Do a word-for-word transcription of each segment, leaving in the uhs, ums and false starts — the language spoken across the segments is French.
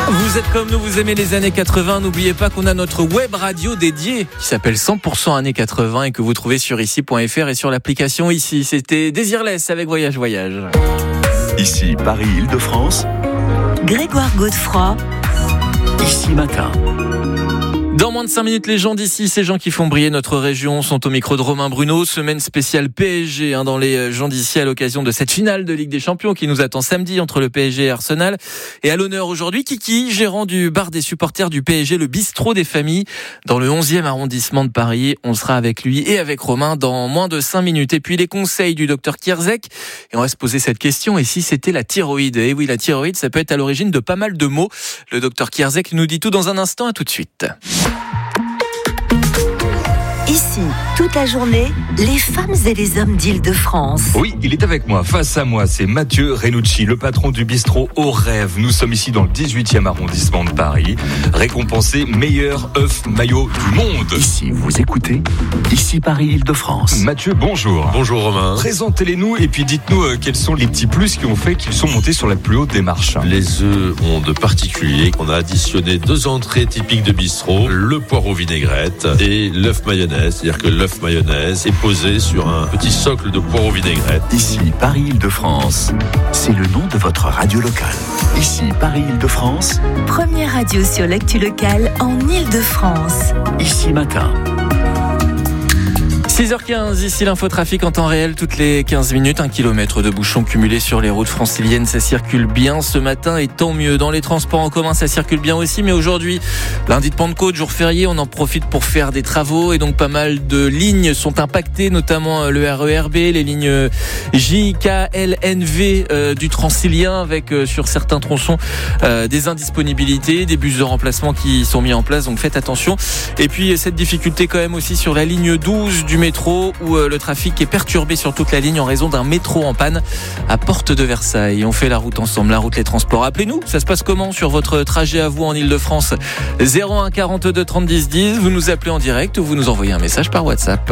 Vous êtes comme nous, vous aimez les années quatre-vingts. N'oubliez pas qu'on a notre web radio dédiée qui s'appelle cent pour cent années quatre-vingts et que vous trouvez sur ici point f r et sur l'application Ici. C'était Désirless avec Voyage Voyage. Ici Paris-Île-de-France. Grégoire Godefroy. Ici Matin. Dans moins de cinq minutes, les gens d'ici, ces gens qui font briller notre région, sont au micro de Romain Bruno. Semaine spéciale P S G hein, dans les gens d'ici à l'occasion de cette finale de Ligue des Champions qui nous attend samedi entre le P S G et Arsenal. Et à l'honneur aujourd'hui, Kiki, gérant du bar des supporters du P S G, le bistrot des familles, dans le onzième arrondissement de Paris. On sera avec lui et avec Romain dans moins de cinq minutes. Et puis les conseils du docteur Kierzek. Et on va se poser cette question, et si c'était la thyroïde? Et oui, la thyroïde, ça peut être à l'origine de pas mal de maux. Le docteur Kierzek nous dit tout dans un instant. À tout de suite. Ici, toute la journée, les femmes et les hommes d'Île-de-France. Oui, il est avec moi. Face à moi, c'est Mathieu Renucci, le patron du bistrot Au Rêve. Nous sommes ici dans le dix-huitième arrondissement de Paris, récompensé meilleur œuf maillot du monde. Ici, vous écoutez Ici Paris-Île-de-France. Mathieu, bonjour. Bonjour Romain. Présentez-les-nous et puis dites-nous euh, quels sont les petits plus qui ont fait qu'ils sont montés sur la plus haute des marches. Les œufs ont de particulier. On a additionné deux entrées typiques de bistrot, le poireau vinaigrette et l'œuf mayonnaise. C'est-à-dire que l'œuf mayonnaise est posé sur un petit socle de poireau vinaigrette. Ici Paris-Île-de-France, c'est le nom de votre radio locale. Ici Paris-Île-de-France. Première radio sur l'actu locale en Île-de-France. Ici Matin. six heures quinze, ici l'infotrafic en temps réel, toutes les quinze minutes, un kilomètre de bouchons cumulés sur les routes franciliennes. Ça circule bien ce matin et tant mieux. Dans les transports en commun, ça circule bien aussi, mais aujourd'hui, lundi de Pentecôte, jour férié, on en profite pour faire des travaux et donc pas mal de lignes sont impactées, notamment le R E R B, les lignes J, K, L, N, V euh, du Transilien avec euh, sur certains tronçons euh, des indisponibilités, des bus de remplacement qui sont mis en place, donc faites attention. Et puis cette difficulté quand même aussi sur la ligne douze du métro où le trafic est perturbé sur toute la ligne en raison d'un métro en panne à Porte de Versailles. On fait la route ensemble, la route les transports. Appelez-nous, ça se passe comment sur votre trajet à vous en Île-de-France? zéro un quarante-deux trente dix dix, vous nous appelez en direct ou vous nous envoyez un message par WhatsApp.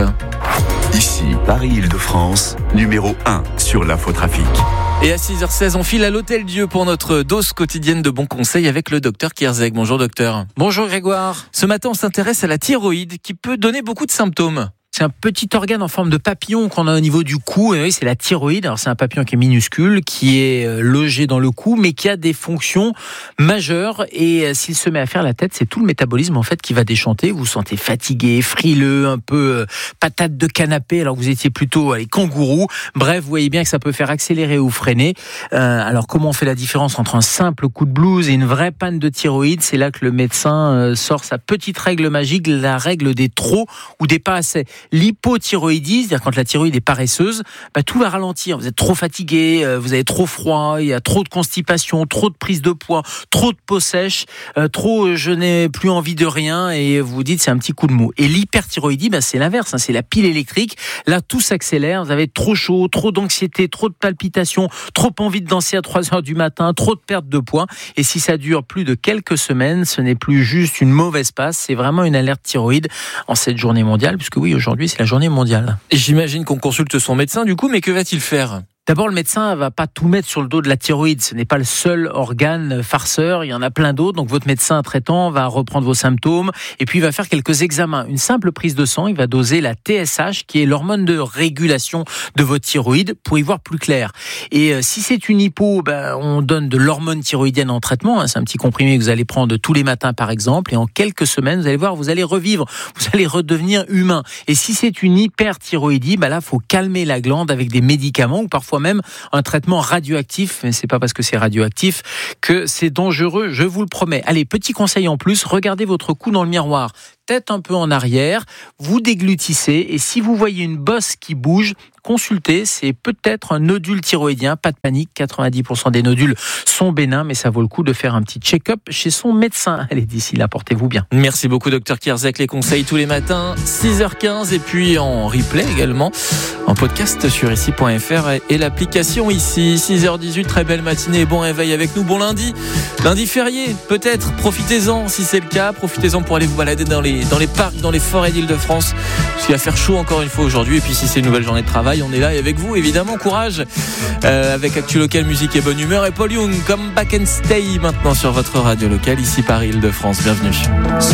Ici Paris-Île-de-France, numéro un sur l'infotrafic. Et à six heures seize, on file à l'Hôtel Dieu pour notre dose quotidienne de bons conseils avec le docteur Kierzek. Bonjour docteur. Bonjour Grégoire. Ce matin, on s'intéresse à la thyroïde qui peut donner beaucoup de symptômes. C'est un petit organe en forme de papillon qu'on a au niveau du cou. Et oui, c'est la thyroïde. Alors c'est un papillon qui est minuscule, qui est logé dans le cou, mais qui a des fonctions majeures. Et s'il se met à faire la tête, c'est tout le métabolisme en fait qui va déchanter. Vous vous sentez fatigué, frileux, un peu patate de canapé. Alors vous étiez plutôt allez, kangourou. Bref, vous voyez bien que ça peut faire accélérer ou freiner. Euh, alors comment on fait la différence entre un simple coup de blues et une vraie panne de thyroïde? C'est là que le médecin sort sa petite règle magique, la règle des trop ou des pas assez. L'hypothyroïdie, c'est-à-dire quand la thyroïde est paresseuse, bah, tout va ralentir. Vous êtes trop fatigué, vous avez trop froid, il y a trop de constipation, trop de prise de poids, trop de peau sèche, euh, trop je n'ai plus envie de rien et vous vous dites c'est un petit coup de mou. Et l'hyperthyroïdie, bah, c'est l'inverse, hein, c'est la pile électrique. Là, tout s'accélère, vous avez trop chaud, trop d'anxiété, trop de palpitations, trop envie de danser à trois heures du matin, trop de perte de poids. Et si ça dure plus de quelques semaines, ce n'est plus juste une mauvaise passe, c'est vraiment une alerte thyroïde en cette journée mondiale, puisque oui, aujourd'hui, c'est la journée mondiale. Et j'imagine qu'on consulte son médecin du coup, mais que va-t-il faire ? D'abord, le médecin va pas tout mettre sur le dos de la thyroïde. Ce n'est pas le seul organe farceur. Il y en a plein d'autres. Donc, votre médecin traitant va reprendre vos symptômes et puis il va faire quelques examens. Une simple prise de sang, il va doser la T S H, qui est l'hormone de régulation de votre thyroïde, pour y voir plus clair. Et euh, si c'est une hypo, ben, on donne de l'hormone thyroïdienne en traitement. Hein. C'est un petit comprimé que vous allez prendre tous les matins, par exemple. Et en quelques semaines, vous allez voir, vous allez revivre. Vous allez redevenir humain. Et si c'est une hyperthyroïdie, ben là, faut calmer la glande avec des médicaments ou parfois même un traitement radioactif, mais c'est pas parce que c'est radioactif que c'est dangereux, je vous le promets. Allez, petit conseil en plus, regardez votre cou dans le miroir, tête un peu en arrière, vous déglutissez et si vous voyez une bosse qui bouge, consultez, c'est peut-être un nodule thyroïdien, pas de panique, quatre-vingt-dix pour cent des nodules sont bénins, mais ça vaut le coup de faire un petit check-up chez son médecin. Allez, d'ici là, portez-vous bien. Merci beaucoup docteur Kierzek, les conseils tous les matins, six heures quinze et puis en replay également, en podcast sur ici point f r et l'application Ici, six heures dix-huit, très belle matinée, bon réveil avec nous, bon lundi, lundi férié, peut-être, profitez-en si c'est le cas, profitez-en pour aller vous balader dans les, dans les parcs, dans les forêts d'Île-de-France, parce qu'il va faire chaud encore une fois aujourd'hui, et puis si c'est une nouvelle journée de travail, travail. On est là et avec vous, évidemment. Courage euh, avec Actu Local, musique et bonne humeur. Et Paul Young, Come Back and Stay maintenant sur votre radio locale, ici Paris, Île-de-France. Bienvenue.